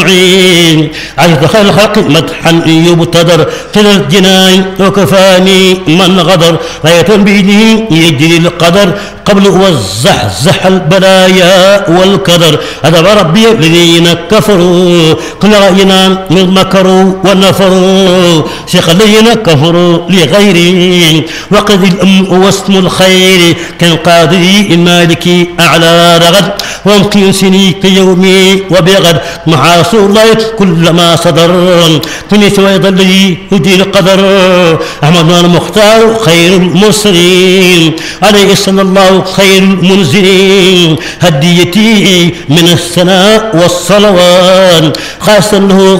عجب خير الخلق مدحا يبتدر قل الجنان وكفاني من غدر غاية بيدي يجري القدر قبل والزحزح البلايا والكدر أدب ربي الذين كفروا قل رأينا من مكروا ونفروا شيخ الذين كفروا لغيري وقد الأم واسم الخير كالقاضي المالكي أعلى رغد وامكن سني كيومي وبغد محاصر الله كلما صدر تنس ويضل يدي القدر أحمد المختار خير المرسلين عليه صلى الله خير المنزلين هديتي من الثناء والصلوات خاصة له